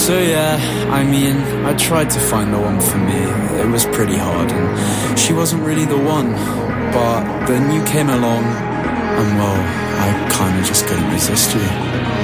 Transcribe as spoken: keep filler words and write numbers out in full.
So yeah, I mean, I tried to find the one for me. It was pretty hard, and she wasn't really the one. But then you came along, and well, I kinda just couldn't resist you.